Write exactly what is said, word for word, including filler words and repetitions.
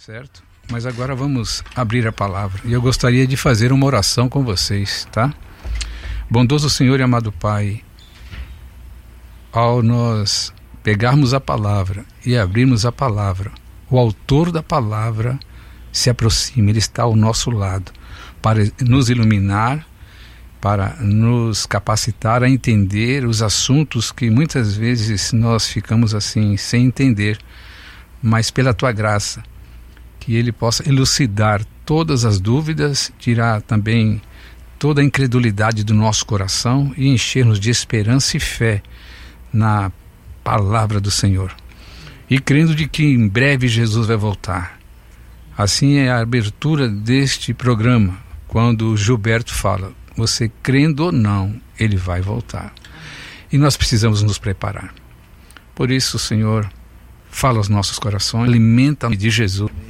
certo? Mas agora vamos abrir a palavra. E eu gostaria de fazer uma oração com vocês, tá? Bondoso Senhor e amado Pai, ao nós pegarmos a palavra e abrirmos a palavra, o autor da palavra se aproxima, ele está ao nosso lado para nos iluminar, para nos capacitar a entender os assuntos que muitas vezes nós ficamos assim sem entender, mas pela tua graça, que ele possa elucidar todas as dúvidas, tirar também toda a incredulidade do nosso coração e encher-nos de esperança e fé na palavra do Senhor. E crendo de que em breve Jesus vai voltar. Assim é a abertura deste programa, quando o Gilberto fala, você crendo ou não, ele vai voltar. E nós precisamos nos preparar. Por isso, Senhor, fala aos nossos corações, alimenta de Jesus.